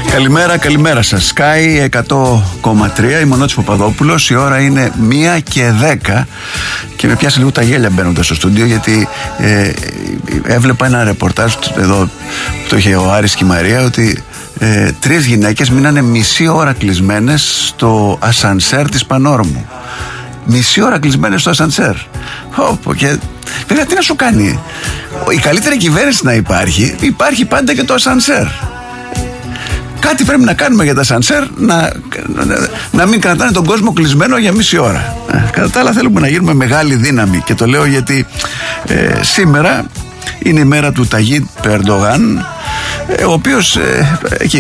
Καλημέρα σας. Sky 100,3, η Μονότης Παπαδόπουλος. Η ώρα είναι 1:10 και με πιάσει λίγο τα γέλια μπαίνοντας στο στούντιο, γιατί έβλεπα ένα ρεπορτάζ εδώ που το είχε ο Άρης και η Μαρία, ότι 3 γυναίκες μείνανε μισή ώρα κλεισμένες στο ασανσέρ της Πανόρμου. Μισή ώρα κλεισμένες στο ασανσέρ. Και βέβαια τι να σου κάνει. Η καλύτερη κυβέρνηση να υπάρχει πάντα και το ασανσέρ. Κάτι πρέπει να κάνουμε για τα ασανσέρ, να μην κρατάνε τον κόσμο κλεισμένο για μισή ώρα. Κατά τα άλλα θέλουμε να γίνουμε μεγάλη δύναμη. Και το λέω γιατί σήμερα είναι η μέρα του Ταγίτ Ερντογάν, ο οποίος εκεί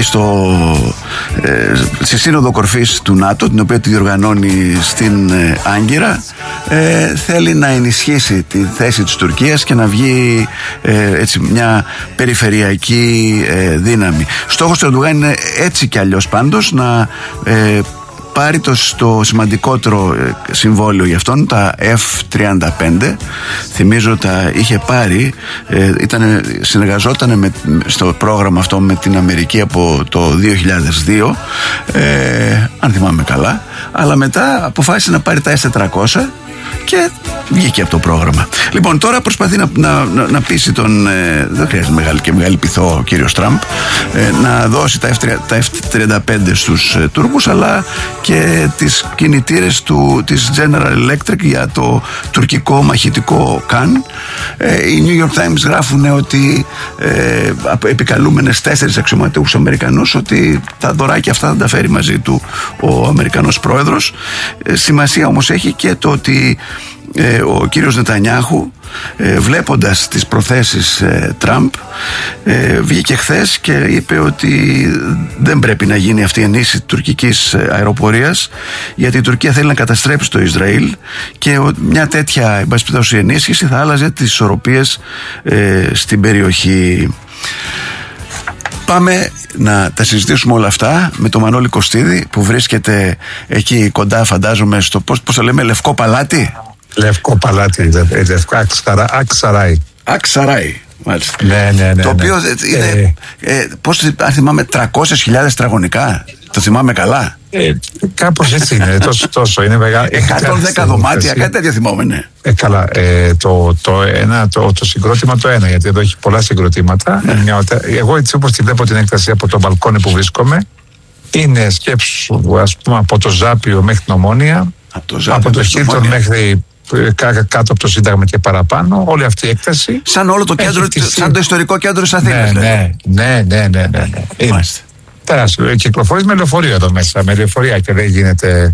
στη Σύνοδο Κορφής του ΝΑΤΟ, την οποία τη διοργανώνει στην Άγκυρα, θέλει να ενισχύσει τη θέση της Τουρκίας και να βγει έτσι μια περιφερειακή δύναμη. Στόχος του Ερντογάν είναι έτσι κι αλλιώς πάντως να πάρει το σημαντικότερο συμβόλαιο για αυτόν, τα F-35. Θυμίζω τα είχε πάρει, συνεργαζόταν στο πρόγραμμα αυτό με την Αμερική από το 2002, αν θυμάμαι καλά, αλλά μετά αποφάσισε να πάρει τα S-400 και βγήκε από το πρόγραμμα. Λοιπόν, τώρα προσπαθεί να πείσει δεν χρειάζεται μεγάλη πειθό ο κύριος Τραμπ, να δώσει τα F-35 στους Τούρκους, αλλά και τις κινητήρες της General Electric για το τουρκικό μαχητικό Καν. Οι New York Times γράφουν ότι επικαλούμενες 4 αξιωματούχους Αμερικανούς, ότι τα δωράκια αυτά θα τα φέρει μαζί του ο Αμερικανός πρόεδρος. Σημασία όμως έχει και το ότι ο κύριος Νετανιάχου, βλέποντας τις προθέσεις Τραμπ, βγήκε χθες και είπε ότι δεν πρέπει να γίνει αυτή η ενίσχυση τουρκικής αεροπορίας, γιατί η Τουρκία θέλει να καταστρέψει το Ισραήλ και μια τέτοια ενίσχυση θα άλλαζε τις ισορροπίες στην περιοχή. Πάμε να τα συζητήσουμε όλα αυτά με τον Μανώλη Κωστίδη, που βρίσκεται εκεί κοντά, φαντάζομαι, στο πώς το λέμε, Λευκό Παλάτι. Λευκό Παλάτι, Λευκό Αξαράι. Αξαράι, μάλιστα. Ναι. Το οποίο είναι, πώς, αν θυμάμαι, 300.000 τετραγωνικά. Το θυμάμαι καλά. Κάπως έτσι είναι, τόσο είναι μεγάλο. 110 δωμάτια, κάτι τέτοιο θυμάμαι, ναι. Καλά, το συγκρότημα το ένα, γιατί εδώ έχει πολλά συγκροτήματα. Εγώ έτσι όπως τη βλέπω την έκταση από το μπαλκόνι που βρίσκομαι, είναι, σκέψου, ας πούμε, από το Ζάπιο μέχρι την Ομόνια, από το Χίλτον μέχρι κάτω από το Σύνταγμα και παραπάνω, όλη αυτή η έκταση. Σαν όλο το κέντρο, σαν το ιστορικό κέντρο της Αθήνας. Ναι. Τεράστιο. Κυκλοφορείς με λεωφορείο εδώ μέσα, με λεωφορεία, και δεν γίνεται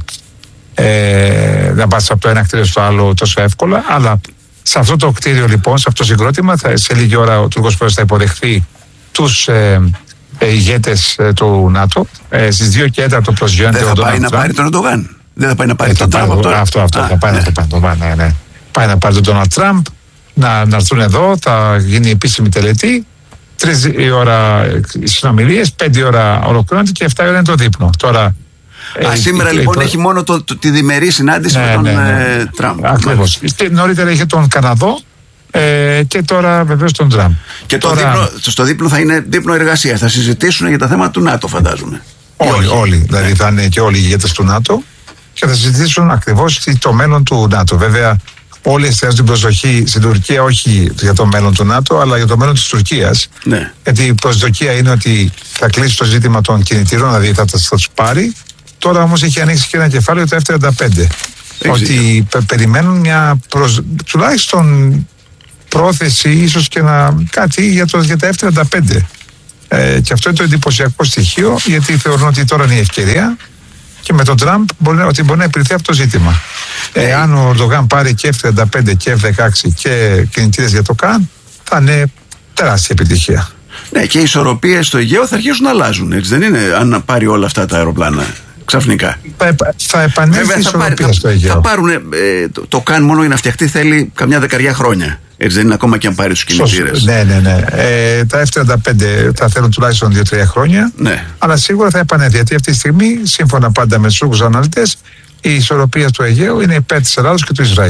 να πας από το ένα κτίριο στο άλλο τόσο εύκολα. Αλλά σε αυτό το κτίριο, λοιπόν, σε αυτό το συγκρότημα, σε λίγη ώρα ο Τούρκος πρόεδρος θα υποδεχθεί τους ηγέτες του ΝΑΤΟ. Στις 2:04 προσγειώνεται ο Ντόναλντ Τραμπ. Δεν θα πάει να πάρει τον Ερντογάν. Δεν θα πάει να πάρει τον Τραμπ. Αυτό θα πάει να το πάρει. Ναι. Πάει να πάρει τον Ντόναλντ Τραμπ, να έρθουν εδώ, θα γίνει επίσημη τελετή. 3 η ώρα οι συνομιλίες, 5 η ώρα ολοκληρώνεται και 7 η ώρα είναι το δείπνο. Τώρα, σήμερα λοιπόν έχει μόνο τη διμερή συνάντηση με τον Τραμπ. Ακριβώς. Νωρίτερα είχε τον Καναδό και τώρα βεβαίως τον Τραμπ. Και στο δείπνο θα είναι δείπνο εργασίας. Θα συζητήσουν για τα θέματα του ΝΑΤΟ, φαντάζομαι. Όλοι. Δηλαδή θα είναι και όλοι οι ηγέτες του ΝΑΤΟ και θα συζητήσουν ακριβώς το μέλλον του ΝΑΤΟ. Βέβαια, όλοι εστιάζουν την προσοχή στην Τουρκία, όχι για το μέλλον του ΝΑΤΟ, αλλά για το μέλλον της Τουρκίας. Ναι. Γιατί η προσδοκία είναι ότι θα κλείσει το ζήτημα των κινητήρων, δηλαδή θα τους πάρει. Τώρα όμως έχει ανοίξει και ένα κεφάλαιο, το F-35. Ότι περιμένουν μια τουλάχιστον πρόθεση, ίσως και κάτι για τα F-35. Και αυτό είναι το εντυπωσιακό στοιχείο, γιατί θεωρούν ότι τώρα είναι η ευκαιρία. Και με τον Τραμπ μπορεί να επιληθεί αυτό το ζήτημα. Αν ο Ερντογάν πάρει και F-35 και F-16 και κινητήρες για το ΚΑΝ, θα είναι τεράστια επιτυχία. Ναι, και οι ισορροπίες στο Αιγαίο θα αρχίσουν να αλλάζουν, έτσι δεν είναι, αν πάρει όλα αυτά τα αεροπλάνα ξαφνικά. Θα επανέλθει η ισορροπία στο Αιγαίο. Θα πάρουν, το ΚΑΝ μόνο για να φτιαχτεί θέλει καμιά 10 χρόνια. Έτσι δεν είναι, ακόμα και αν πάρει τους κινητήρες. Ναι. Τα F-35 θα θέλουν τουλάχιστον 2-3 χρόνια. Ναι. Αλλά σίγουρα θα επανέλθει. Γιατί αυτή τη στιγμή, σύμφωνα πάντα με τους Τούρκους αναλυτές, η ισορροπία του Αιγαίου είναι υπέρ της Ελλάδος και του Ισραήλ.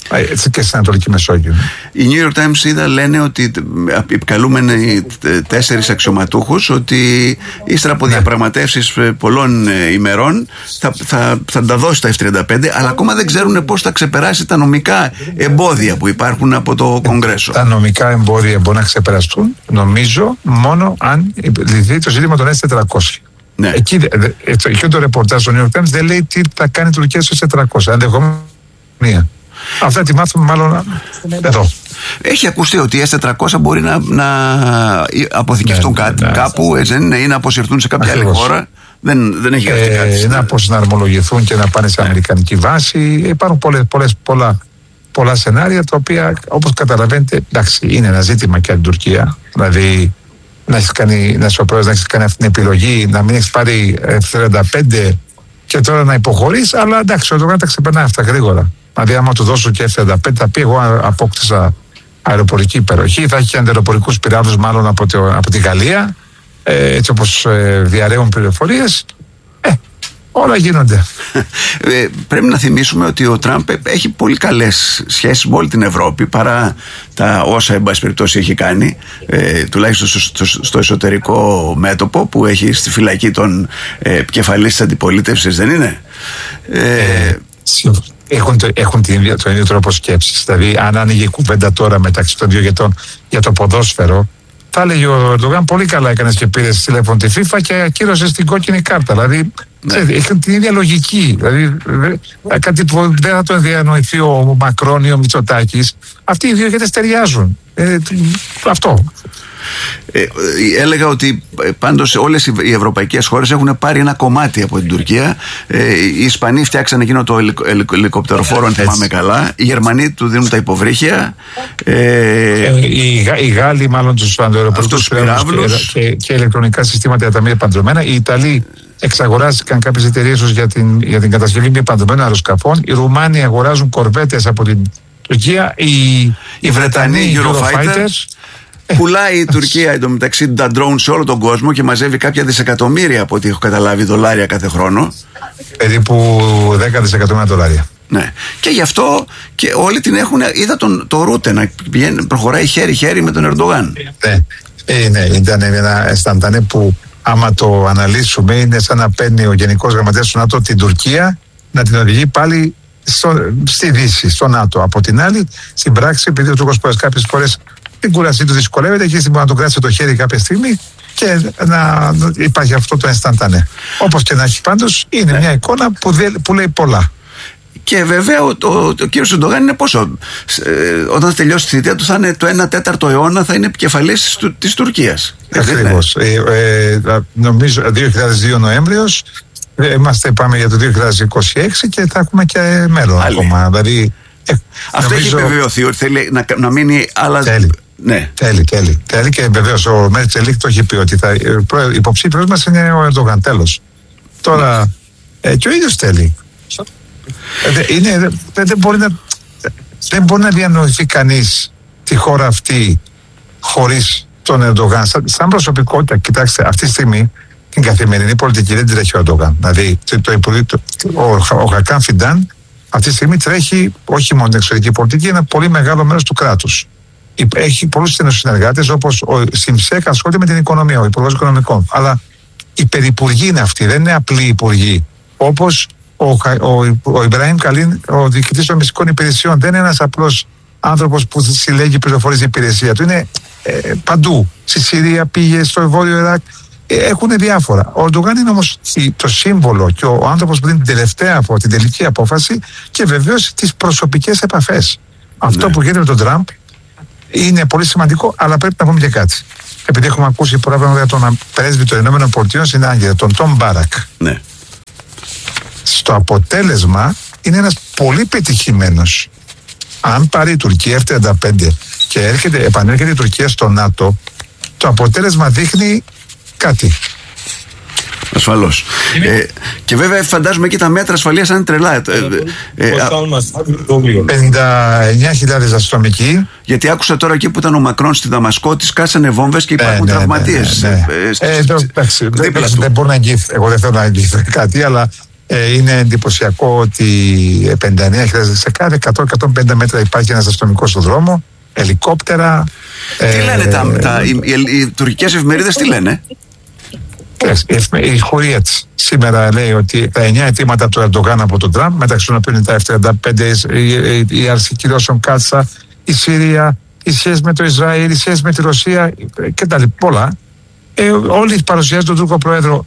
Και στην Ανατολική Μεσόγειο. Η New York Times λένε ότι επικαλούμενοι 4 αξιωματούχους ότι ύστερα από διαπραγματεύσεις πολλών ημερών θα τα δώσει τα F-35, αλλά ακόμα δεν ξέρουν πώς θα ξεπεράσει τα νομικά εμπόδια που υπάρχουν από το Κογκρέσο. Τα νομικά εμπόδια μπορούν να ξεπεραστούν, νομίζω, μόνο αν λυθεί το ζήτημα των S-400. Ναι. Εκεί το ρεπορτάζ του New York Times δεν λέει τι θα κάνει η Τουρκία στους S-400. Ενδεχομένως μία. Αυτά τη μάθουμε μάλλον εδώ. Έχει ακουστεί ότι οι S-400 μπορεί να αποθηκευτούν κάπου, ή να αποσυρθούν σε κάποια άλλη χώρα. Δεν έχει γραφτεί κάτι. Να αποσυναρμολογηθούν και να πάνε σε αμερικανική βάση. Υπάρχουν πολλά σενάρια, τα οποία, όπως καταλαβαίνετε, εντάξει, είναι ένα ζήτημα και από την Τουρκία. Δηλαδή, να έχεις κάνει αυτή την επιλογή, να μην έχεις πάρει 35 και τώρα να υποχωρείς, αλλά εντάξει, ο Ερντογάν τα ξεπερνάει αυτά γρήγορα. Δηλαδή, άμα του δώσω και F-35, θα πει: εγώ απόκτησα αεροπορική υπεροχή, θα έχει και αντιαεροπορικούς πυράβλους, μάλλον από τη Γαλλία, έτσι όπως διαρρέουν πληροφορίες. Όλα γίνονται. Πρέπει να θυμίσουμε ότι ο Τραμπ έχει πολύ καλές σχέσεις με όλη την Ευρώπη, παρά τα όσα εν πάση περιπτώσει έχει κάνει, τουλάχιστον στο εσωτερικό μέτωπο που έχει στη φυλακή των επικεφαλής της αντιπολίτευσης, δεν είναι? Έχουν τον ίδιο τρόπο σκέψης. Δηλαδή, αν άνοιγε η κουβέντα τώρα μεταξύ των δύο ηγετών για το ποδόσφαιρο, θα έλεγε ο Ερντογάν: πολύ καλά έκανες και πήρες τηλέφωνο τη FIFA και ακύρωσες την κόκκινη κάρτα. Δηλαδή, έχουν την ίδια λογική. Δηλαδή, κάτι που δεν θα το διανοηθεί ο Μακρόν ή ο Μητσοτάκης. Αυτοί οι δύο ηγέτες ταιριάζουν. Αυτό. Έλεγα ότι πάντως όλες οι ευρωπαϊκές χώρες έχουν πάρει ένα κομμάτι από την Τουρκία. Οι Ισπανοί φτιάξαν εκείνο το ελικοπτεροφόρο, αν θυμάμαι καλά. Οι Γερμανοί του δίνουν τα υποβρύχια. Οι Γάλλοι μάλλον τους αντιαεροπορικούς πυράβλους και ηλεκτρονικά συστήματα για τα μη παντρεμένα. Οι Ιταλοί εξαγοράστηκαν κάποιες εταιρείες για την κατασκευή μη παντρεμένων αεροσκαφών. Οι Ρουμάνοι αγοράζουν κορβέτες από την Τουρκία. Οι Βρετανοί Eurofighters. Πουλάει η Τουρκία εντωμεταξύ τα drone σε όλο τον κόσμο και μαζεύει κάποια δισεκατομμύρια, από ό,τι έχω καταλάβει, δολάρια κάθε χρόνο. Περίπου 10 δισεκατομμύρια δολάρια. Ναι. Και γι' αυτό και όλοι την έχουν. Είδα το Ρούτε να προχωράει χέρι-χέρι με τον Ερντογάν. Ναι, ήταν ένα αισθαντανέ που, άμα το αναλύσουμε, είναι σαν να παίρνει ο Γενικός Γραμματέας του ΝΑΤΟ την Τουρκία να την οδηγεί πάλι στη Δύση, στο ΝΑΤΟ. Από την άλλη, στην πράξη, επειδή ο Τούρκος κάποιες φορές την κούρασή του δυσκολεύεται, εκεί μπορεί να τον κράτησε το χέρι κάποια στιγμή και να υπάρχει αυτό το αισθαντανέ. Όπως και να έχει, πάντως, είναι μια εικόνα που λέει πολλά. Και βέβαια ο κύριος Ερντογάν είναι πόσο? Όταν θα τελειώσει τη θητεία του θα είναι το 1/4 αιώνα, θα είναι επικεφαλής της Τουρκίας. Ακριβώς. Νομίζω 2002 Νοέμβριος, πάμε για το 2026 και θα έχουμε και μέλλον ακόμα. Δηλαδή, αυτό έχει επιβεβαιωθεί ότι θέλει να μείνει άλλα. Ναι. Θέλει και βεβαίως ο Μέρτσελικ το έχει πει ότι υποψήφιος μας είναι ο Ερντογάν. Τέλος. Τώρα και ο ίδιος θέλει. Δεν μπορεί να διανοηθεί κανείς τη χώρα αυτή χωρίς τον Ερντογάν. Σαν προσωπικότητα, κοιτάξτε, αυτή τη στιγμή την καθημερινή πολιτική δεν τρέχει ο Ερντογάν. Δηλαδή, ο Χακάν Φιντάν αυτή τη στιγμή τρέχει όχι μόνο την εξωτερική πολιτική, ένα πολύ μεγάλο μέρος του κράτους. Έχει πολλούς στενούς συνεργάτες, όπως ο Σιμψέκ ασχολείται με την οικονομία, ο Υπουργός Οικονομικών. Αλλά οι περιπουργοί είναι αυτοί, δεν είναι απλοί υπουργοί. Όπως ο Ιμπραήμ Καλίν, ο διοικητής των μυστικών υπηρεσιών, δεν είναι ένας απλός άνθρωπος που συλλέγει πληροφορίες στην υπηρεσία του. Είναι παντού. Στη Συρία πήγε, στο Βόρειο Ιράκ. Έχουν διάφορα. Ο Ερντογάν είναι όμως το σύμβολο και ο άνθρωπος που δίνει την τελική απόφαση και βεβαίως τις προσωπικές επαφές. Αυτό που γίνεται με τον Τραμπ είναι πολύ σημαντικό, αλλά πρέπει να πούμε και κάτι. Επειδή έχουμε ακούσει πολλά πράγματα για τον πρέσβη των ΗΠΑ στην Άγκυρα, τον Τόμ Μπάρακ. Ναι. Στο αποτέλεσμα είναι ένας πολύ πετυχημένος. Αν πάρει η Τουρκία F-35 και επανέρχεται η Τουρκία στο ΝΑΤΟ, το αποτέλεσμα δείχνει κάτι. Ασφαλώς. Και βέβαια φαντάζομαι και τα μέτρα ασφαλείας είναι τρελά. 59.000 αστυνομικοί. Γιατί άκουσα τώρα εκεί που ήταν ο Μακρόν στη Δαμασκό, τις κάσανε βόμβες και υπάρχουν τραυματίες. Δεν μπορώ να εγγυηθώ. Εγώ δεν θέλω να εγγυηθώ κάτι, αλλά Είναι εντυπωσιακό ότι 59.000 σε κάθε 100-150 μέτρα υπάρχει ένας αστυνομικός στο δρόμο, ελικόπτερα. Τι λένε οι τουρκικές εφημερίδες, τι λένε? Η Χουριέτ σήμερα λέει ότι τα 9 αιτήματα του Ερντογάν από τον Τραμπ, μεταξύ των οποίων είναι τα F-35, η άρση κυρώσεων Κάτσα, η Συρία, η σχέση με το Ισραήλ, η σχέση με τη Ρωσία και τα λοιπά, πολλά. Όλοι παρουσιάζουν τον Τούρκο Πρόεδρο.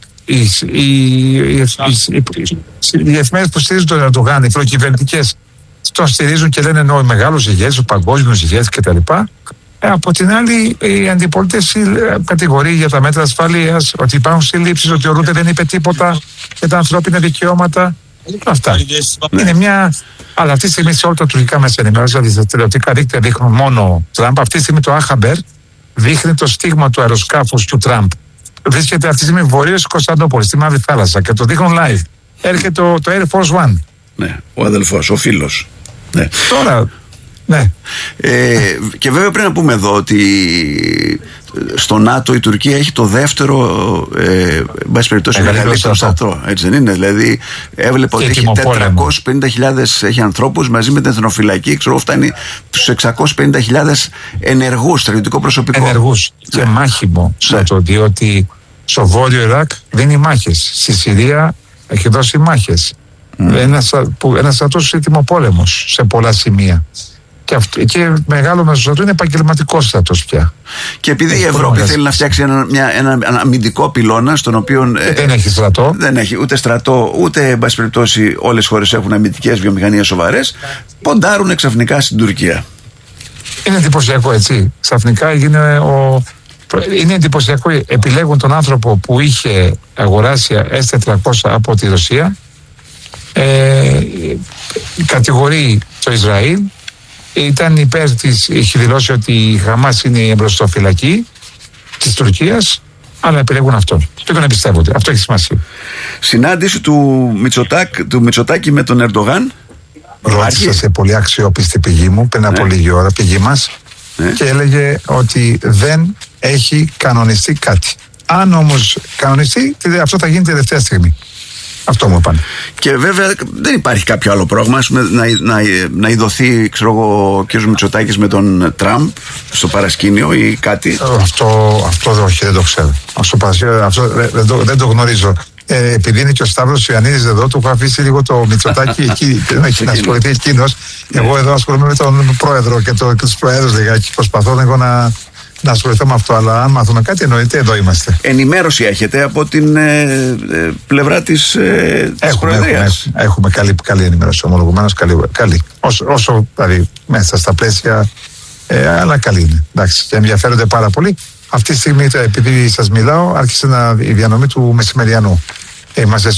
Οι εφημερίδες που στηρίζουν τον Ερντογάν, οι προκυβερνητικές, τον στηρίζουν και λένε οι μεγάλους ηγέτες, ο παγκόσμιος ηγέτης κτλ. Από την άλλη, η αντιπολίτευση κατηγορεί για τα μέτρα ασφαλείας, ότι υπάρχουν συλλήψεις, ότι ο Ρούτε δεν είπε τίποτα για τα ανθρώπινα δικαιώματα. Αυτά. Είναι μια. Αλλά αυτή τη στιγμή σε όλα τα τουρκικά μέσα ενημέρωση, δηλαδή τα τηλεοπτικά δίκτυα δείχνουν μόνο Τραμπ. Αυτή τη στιγμή το Αχαμπέρ δείχνει το στίγμα του αεροσκάφους του Τραμπ. Βρίσκεται αυτή τη στιγμή βορείως Κωνσταντινούπολη, στη Μαύρη Θάλασσα, και το δείχνουν live. Έρχεται το Air Force One. Ναι, ο αδελφός, ο φίλος. Ναι. Τώρα. Ναι. Και βέβαια πρέπει να πούμε εδώ ότι στο ΝΑΤΟ η Τουρκία έχει το δεύτερο εν πάση περιπτώσει μεγαλύτερο στρατό, έτσι δεν είναι? Δηλαδή έβλεπα ότι έχει 450.000 έχει ανθρώπους, μαζί με την εθνοφυλακή, ξέρω, φτάνει στους 650.000 ενεργούς στρατιωτικό προσωπικό. Ενεργούς και μάχημο στρατό, διότι στο βόρειο Ιράκ δίνει μάχες, στη Συρία έχει δώσει μάχες. Ένας στρατός έτοιμο πόλεμος σε πολλά σημεία. Και μεγάλο μέρος του στρατού είναι επαγγελματικό στρατός πια. Και επειδή η Ευρώπη θέλει να φτιάξει ένα αμυντικό πυλώνα, στον οποίο δεν έχει στρατό. Δεν έχει ούτε στρατό, ούτε εν πάση περιπτώσει όλες οι χώρες έχουν αμυντικές βιομηχανίες σοβαρές, ποντάρουν ξαφνικά στην Τουρκία. Είναι εντυπωσιακό, έτσι. Ξαφνικά είναι εντυπωσιακό. Επιλέγουν τον άνθρωπο που είχε αγοράσει S-400 από τη Ρωσία. Κατηγορεί το Ισραήλ. Ήταν υπέρ της, έχει δηλώσει ότι η Χαμάς είναι η εμπροστοφυλακή της Τουρκίας, αλλά επιλέγουν αυτό. Και τον εμπιστεύονται. Αυτό έχει σημασία. Συνάντηση του Μητσοτάκη με τον Ερντογάν. Ρώτησα σε πολύ αξιόπιστη πηγή μου πριν από λίγη ώρα, πηγή μας, και έλεγε ότι δεν έχει κανονιστεί κάτι. Αν όμως κανονιστεί, αυτό θα γίνει τελευταία στιγμή. Αυτό μου είπαν. Και βέβαια δεν υπάρχει κάποιο άλλο πρόγραμμα, να ειδωθεί, ξέρω εγώ, ο κ. Μητσοτάκης με τον Τραμπ στο παρασκήνιο ή κάτι. Αυτό όχι, δεν το ξέρω. Δεν το γνωρίζω. Επειδή είναι και ο Σταύρος Ιωαννίδης εδώ, του έχω αφήσει λίγο το Μητσοτάκη εκεί, δεν έχει να ασχοληθεί εκείνος. Εγώ εδώ ασχολούμαι με τον πρόεδρο και τους προέδρους λιγάκι. Προσπαθώ εγώ να ασχοληθώ με αυτό, αλλά αν μάθουμε κάτι εννοείται εδώ είμαστε. Ενημέρωση έχετε από την πλευρά της Προεδρίας? Έχουμε καλή ενημέρωση, ομολογουμένως καλή. Όσο δηλαδή μέσα στα πλαίσια, αλλά καλή είναι. Εντάξει, και ενδιαφέρονται πάρα πολύ. Αυτή τη στιγμή, επειδή σας μιλάω, άρχισε η διανομή του μεσημεριανού. Είμαστε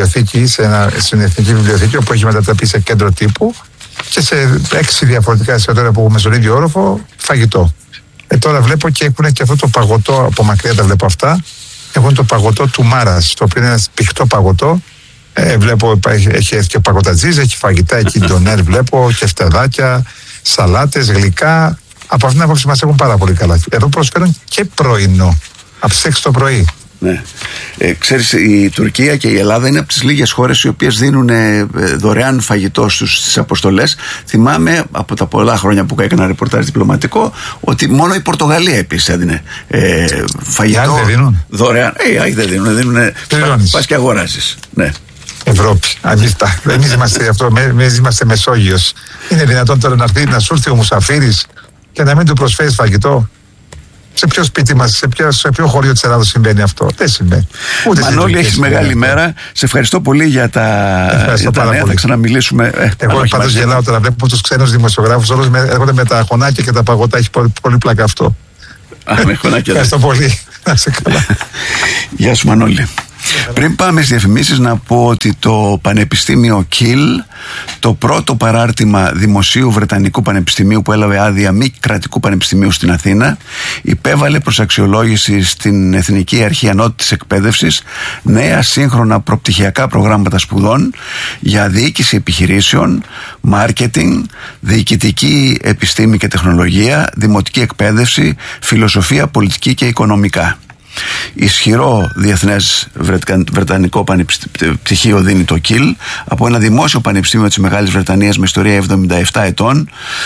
στην Εθνική Βιβλιοθήκη, όπου έχει μετατραπεί σε κέντρο τύπου, και σε 6 διαφορετικά εστιατόρια που έχουμε στον ίδιο όροφο φαγητό. Τώρα βλέπω και έχουν και αυτό το παγωτό, από μακριά τα βλέπω αυτά. Έχουν το παγωτό του Μάρας, το οποίο είναι ένα πηχτό παγωτό. Βλέπω έχει και παγωτατζής, έχει φαγητά εκεί, ντονέρ βλέπω, και φτεδάκια, σαλάτες, γλυκά. Από αυτήν την άποψη μας έχουν πάρα πολύ καλά. Εδώ προσφέρουν και πρωινό, από τις 6 το πρωί. Ναι. Ξέρεις, η Τουρκία και η Ελλάδα είναι από τις λίγες χώρες οι οποίες δίνουν δωρεάν φαγητό στις αποστολές. Θυμάμαι από τα πολλά χρόνια που έκανα ρεπορτάζ διπλωματικό ότι μόνο η Πορτογαλία επίσης έδινε φαγητό δωρεάν. Οι δεν δίνουν. Πας και αγοράζεις. Ναι. Ευρώπη. Ανοιχτά. Εμείς είμαστε Μεσόγειος. Είναι δυνατόν τώρα να σου έρθει ο μουσαφίρης και να μην του προσφέρεις φαγητό? Σε ποιο σπίτι μας, σε ποιο χωριό της Ελλάδος συμβαίνει αυτό? Δεν συμβαίνει. Μανώλη, έχεις μεγάλη μέρα. Σε ευχαριστώ πολύ για τα νέα. Θα ξαναμιλήσουμε. Εγώ πάντως γελάω τώρα. Βλέπω τους ξένους δημοσιογράφους όλους έρχονται με τα χωνάκια και τα παγωτά. Έχει πολύ πλάκα αυτό. Ευχαριστώ πολύ. Να είσαι καλά. Γεια σου, Μανώλη. Πριν πάμε στις διαφημίσεις, να πω ότι το Πανεπιστήμιο Κιλ, το πρώτο παράρτημα δημοσίου Βρετανικού Πανεπιστημίου που έλαβε άδεια μη κρατικού πανεπιστημίου στην Αθήνα, υπέβαλε προς αξιολόγηση στην Εθνική Αρχή Ανώτατης Εκπαίδευσης νέα σύγχρονα προπτυχιακά προγράμματα σπουδών για διοίκηση επιχειρήσεων, μάρκετινγκ, διοικητική επιστήμη και τεχνολογία, δημοτική εκπαίδευση, φιλοσοφία, πολιτική και οικονομικά. Ισχυρό διεθνές βρετανικό πτυχίο δίνει το Kiel από ένα δημόσιο πανεπιστήμιο της Μεγάλης Βρετανίας με ιστορία 77 ετών,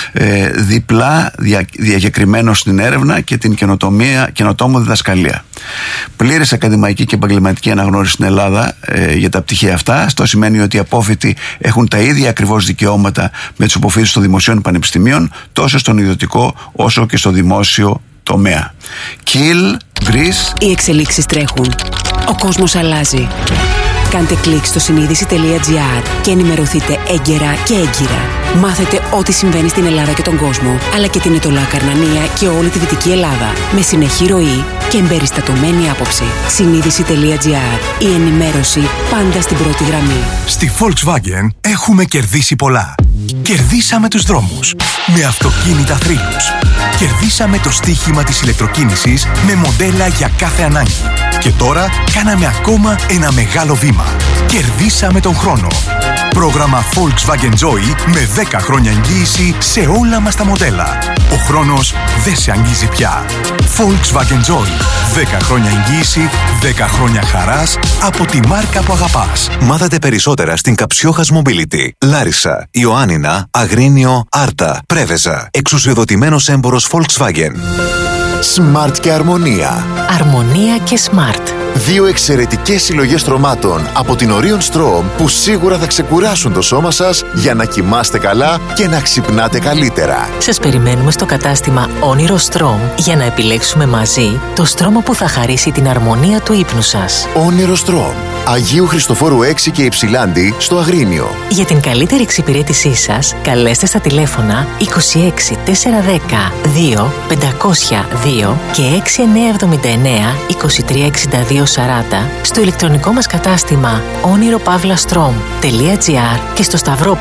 διπλά διακεκριμένο στην έρευνα και την καινοτόμο διδασκαλία. Πλήρης ακαδημαϊκή και επαγγελματική αναγνώριση στην Ελλάδα για τα πτυχία αυτά. Αυτό σημαίνει ότι οι απόφοιτοι έχουν τα ίδια ακριβώς δικαιώματα με τους αποφοίτους των δημοσίων πανεπιστημίων, τόσο στον ιδιωτικό όσο και στο δημόσιο τομέα. Kiel, Greece. Οι εξελίξεις τρέχουν. Ο κόσμος αλλάζει. Κάντε κλικ στο συνείδηση.gr και ενημερωθείτε έγκαιρα και έγκυρα. Μάθετε ό,τι συμβαίνει στην Ελλάδα και τον κόσμο, αλλά και την Ετωλά Καρνανία και όλη τη Δυτική Ελλάδα, με συνεχή ροή και εμπεριστατωμένη άποψη. Συνείδηση.gr. Η ενημέρωση πάντα στην πρώτη γραμμή. Στη Volkswagen έχουμε κερδίσει πολλά. Κερδίσαμε τους δρόμους με αυτοκίνητα θρύλους. Κερδίσαμε το στοίχημα της ηλεκτροκίνησης με μοντέλα για κάθε ανάγκη. Και τώρα κάναμε ακόμα ένα μεγάλο βήμα. Κερδίσαμε τον χρόνο. Πρόγραμμα Volkswagen Joy με 10 χρόνια εγγύηση σε όλα μας τα μοντέλα. Ο χρόνος δεν σε αγγίζει πια. Volkswagen Joy. 10 χρόνια εγγύηση, 10 χρόνια χαράς από τη μάρκα που αγαπάς. Μάθατε περισσότερα στην Καψιόχας Mobility. Λάρισα, Ιωάννινα, Αγρίνιο, Άρτα, Πρέβεζα. Εξουσιοδοτημένος έμπορος Volkswagen. Smart και Αρμονία. Αρμονία και Smart. Δύο εξαιρετικές συλλογές στρωμάτων από την Orion Strom που σίγουρα θα ξεκουράσουν το σώμα σας για να κοιμάστε καλά και να ξυπνάτε καλύτερα. Σας περιμένουμε στο κατάστημα Όνειρο Strom για να επιλέξουμε μαζί το στρώμα που θα χαρίσει την αρμονία του ύπνου σας. Όνειρο Strom. Αγίου Χριστοφόρου 6 και Υψηλάντη στο Αγρίνιο. Για την καλύτερη εξυπηρέτησή σας, καλέστε στα τηλέφωνα 26 410 2 502 και 6979 2362 40 στο ηλεκτρονικό μας κατάστημα oniropavlastrom.gr και στο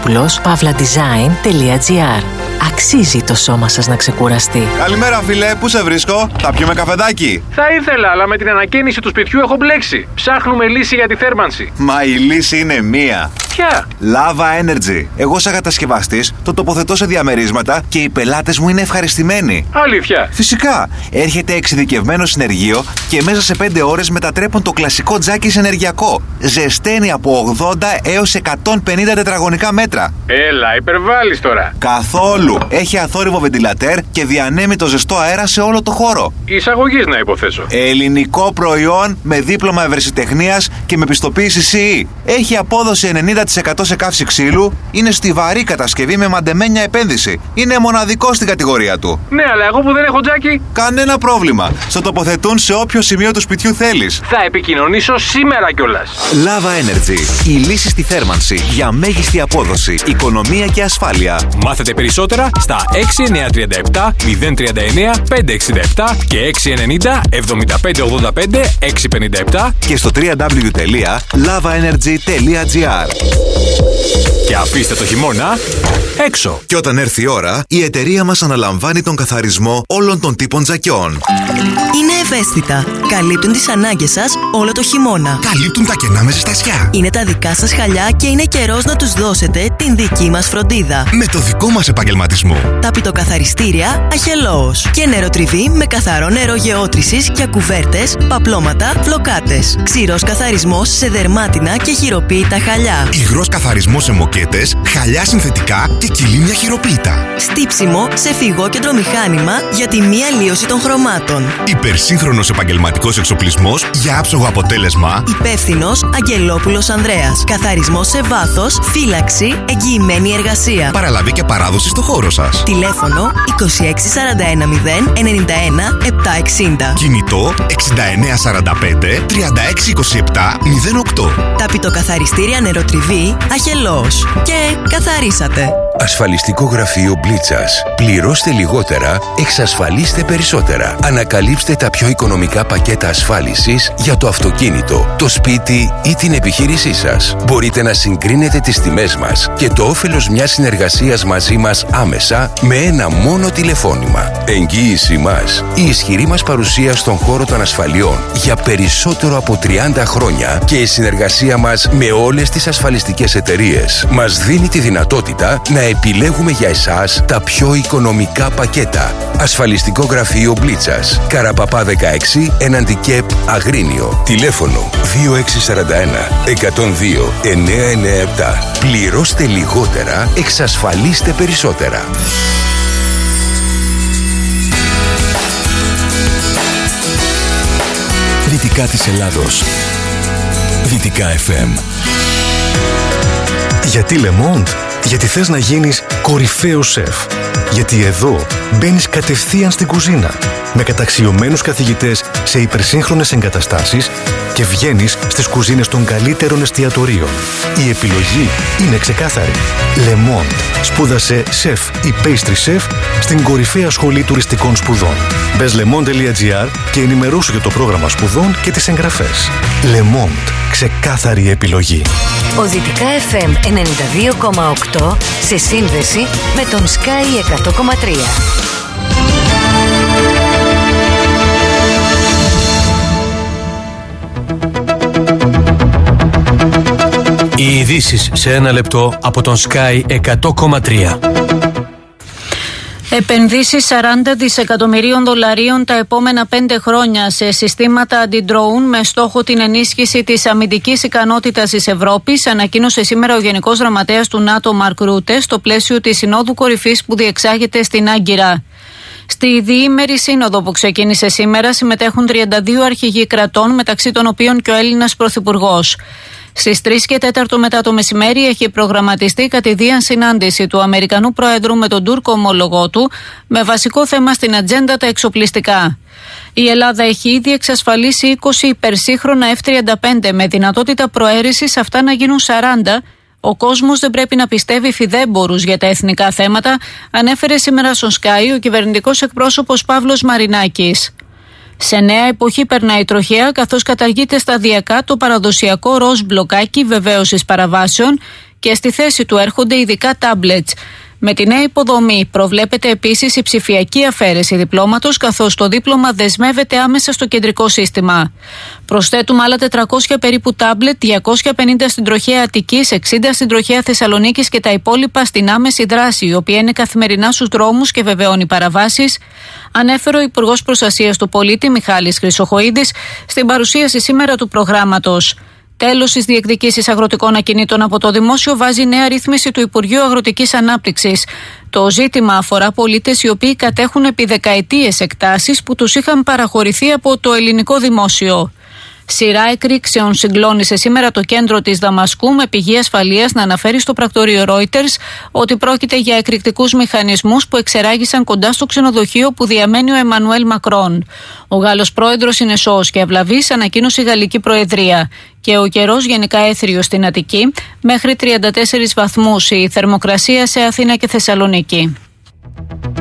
stavropoulos.pavladesign.gr. Αξίζει το σώμα σας να ξεκουραστεί. Καλημέρα φίλε, πού σε βρίσκω? Θα πιούμε καφεδάκι? Θα ήθελα, αλλά με την ανακαίνιση του σπιτιού έχω μπλέξει. Ψάχνουμε λύση για τη θέρμανση. Μα η λύση είναι μία. Ποια? Lava Energy. Εγώ σαν κατασκευαστής το τοποθετώ σε διαμερίσματα και οι πελάτες μου είναι ευχαριστημένοι. Αλήθεια? Φυσικά. Έρχεται εξειδικευμένο συνεργείο και μέσα σε 5 ώρες μετατρέπουν το κλασικό τζάκι σε ενεργειακό. Ζεσταίνει από 80 έως 150 τετραγωνικά μέτρα. Έλα, υπερβάλλεις τώρα. Καθόλου. Έχει αθόρυβο βεντιλατέρ και διανέμει το ζεστό αέρα σε όλο το χώρο. Εισαγωγής να υποθέσω. Ελληνικό προϊόν με δίπλωμα ευρεσιτεχνίας και με πιστοποίηση CE. Έχει απόδοση 90% σε καύση ξύλου. Είναι στιβαρή κατασκευή με μαντεμένια επένδυση. Είναι μοναδικό στην κατηγορία του. Ναι, αλλά εγώ που δεν έχω τζάκι. Κανένα πρόβλημα. Στο τοποθετούν σε όποιο σημείο του σπιτιού θέλεις. Θα επικοινωνήσω σήμερα κιόλας. Lava Energy. Η λύση στη θέρμανση για μέγιστη απόδοση, οικονομία και ασφάλεια. Μάθετε περισσότερα στα 6937 039 567 και 690 7585 657 και στο www.lavaenergy.gr. Και αφήστε το χειμώνα έξω. Και όταν έρθει η ώρα, η εταιρεία μας αναλαμβάνει τον καθαρισμό όλων των τύπων τζακιών. Είναι ευαίσθητα. Καλύπτουν τις ανάγκες σας όλο το χειμώνα. Καλύπτουν τα κενά με ζεστασιά. Είναι τα δικά σας χαλιά και είναι καιρός να τους δώσετε την δική μας φροντίδα. Με το δικό μας επαγγελματισμό. Ταπητοκαθαριστήρια Αχελώος. Και νεροτριβή με καθαρό νερό γεώτρησης για κουβέρτες, παπλώματα, φλοκάτες. Ξηρός καθαρισμός σε δερμάτινα και χειροποίητα χαλιά. Υγρός καθαρισμός σε μοκέτες, χαλιά συνθετικά και κυλίμια χειροποίητα. Στίψιμο σε φυγόκεντρο μηχάνημα για τη μη αλλίωση των χρωμάτων. Υπερσύγχρονος επαγγελματικός εξοπλισμός για άψογο αποτέλεσμα. Υπεύθυνος Αγγελόπουλος Ανδρέας. Καθαρισμός σε βάθος, φύλαξη, εγγυημένη εργασία. Παραλαβή και παράδοση στο χώρο σας. Τηλέφωνο 2641 091 760. Κινητό 6945 3627 08. Ταπητοκαθαριστήρια νεροτριβή Αχελώος. Και καθαρίσατε. Ασφαλιστικό γραφείο Μπλίτσας. Πληρώστε λιγότερα, εξασφαλίστε περισσότερα. Ανακαλύψτε τα πιο οικονομικά πακέτα ασφάλισης για το αυτοκίνητο, το σπίτι ή την επιχείρησή σας. Μπορείτε να συγκρίνετε τις τιμές μας και το όφελος μιας συνεργασίας μαζί μας άμεσα με ένα μόνο τηλεφώνημα. Εγγύηση μας. Η ισχυρή μας παρουσία στον χώρο των ασφαλιών για περισσότερο από 30 χρόνια και η συνεργασία μας με όλες τις ασφαλιστικές εταιρείες μας δίνει τη δυνατότητα να επιλέγουμε για εσάς τα πιο οικονομικά πακέτα. Ασφαλιστικό γραφείο Μπλίτσας, Καραπαπά 16, έναντι ΚΕΠ Αγρίνιο. Τηλέφωνο 2641 102 997. Πληρώστε λιγότερα, εξασφαλίστε περισσότερα. Δυτικά της Ελλάδος. Δυτικά FM. Γιατί Le Monde? Γιατί θες να γίνεις κορυφαίος σεφ. Γιατί εδώ μπαίνεις κατευθείαν στην κουζίνα με καταξιωμένους καθηγητές σε υπερσύγχρονες εγκαταστάσεις και βγαίνεις στις κουζίνες των καλύτερων εστιατορίων. Η επιλογή είναι ξεκάθαρη. Le Monde. Σπούδασε σεφ ή pastry chef στην κορυφαία σχολή τουριστικών σπουδών. Μπες lemonde.gr και ενημερώσου για το πρόγραμμα σπουδών και τις εγγραφές. Le Monde. Ξεκάθαρη επιλογή. Ο Δυτικά FM 92,8 σε σύνδεση με τον Sky 100,3. Οι ειδήσεις σε ένα λεπτό από τον Sky 100,3. Επενδύσεις 40 δισεκατομμυρίων δολαρίων τα επόμενα 5 χρόνια σε συστήματα αντι-drone με στόχο την ενίσχυση της αμυντικής ικανότητας της Ευρώπης, ανακοίνωσε σήμερα ο Γενικός Γραμματέας του ΝΑΤΟ Μαρκ Ρούτε στο πλαίσιο της Συνόδου Κορυφής που διεξάγεται στην Άγκυρα. Στη διήμερη σύνοδο που ξεκίνησε σήμερα συμμετέχουν 32 αρχηγοί κρατών, μεταξύ των οποίων και ο Έλληνας Πρωθυπουργός. Στις 3 και 4 μετά το μεσημέρι έχει προγραμματιστεί κατηδίαν συνάντηση του Αμερικανού Προέδρου με τον Τούρκο ομόλογό του, με βασικό θέμα στην ατζέντα τα εξοπλιστικά. Η Ελλάδα έχει ήδη εξασφαλίσει 20 υπερσύγχρονα F-35 με δυνατότητα προαίρεσης αυτά να γίνουν 40. Ο κόσμος δεν πρέπει να πιστεύει φιδέμπορους για τα εθνικά θέματα, ανέφερε σήμερα στον Sky ο κυβερνητικός εκπρόσωπος Παύλος Μαρινάκης. Σε νέα εποχή περνάει η τροχέα, καθώς καταργείται σταδιακά το παραδοσιακό ροζ μπλοκάκι βεβαίωσης παραβάσεων και στη θέση του έρχονται ειδικά τάμπλετς. Με τη νέα υποδομή προβλέπεται επίσης η ψηφιακή αφαίρεση διπλώματος, καθώς το δίπλωμα δεσμεύεται άμεσα στο κεντρικό σύστημα. Προσθέτουμε άλλα 400 περίπου τάμπλετ, 250 στην τροχέα Αττικής, 60 στην τροχέα Θεσσαλονίκης και τα υπόλοιπα στην άμεση δράση, η οποία είναι καθημερινά στους δρόμους και βεβαιώνει παραβάσεις, ανέφερε ο Υπουργός Προστασίας του Πολίτη Μιχάλης Χρυσοχοΐδης στην παρουσίαση σήμερα του προγράμματος. Τέλος στις διεκδικήσεις αγροτικών ακινήτων από το Δημόσιο βάζει νέα ρύθμιση του Υπουργείου Αγροτικής Ανάπτυξης. Το ζήτημα αφορά πολίτες οι οποίοι κατέχουν επί δεκαετίες εκτάσεις που τους είχαν παραχωρηθεί από το ελληνικό δημόσιο. Σειρά εκρήξεων συγκλώνησε σήμερα το κέντρο της Δαμασκού, με πηγή ασφαλείας να αναφέρει στο πρακτορείο Reuters ότι πρόκειται για εκρηκτικούς μηχανισμούς που εξεράγησαν κοντά στο ξενοδοχείο που διαμένει ο Εμμανουέλ Μακρόν. Ο Γάλλος πρόεδρος είναι σώος και αυλαβής, ανακοίνωσε η Γαλλική Προεδρία. Και ο καιρός γενικά έθριος στην Αττική, μέχρι 34 βαθμούς η θερμοκρασία σε Αθήνα και Θεσσαλονίκη.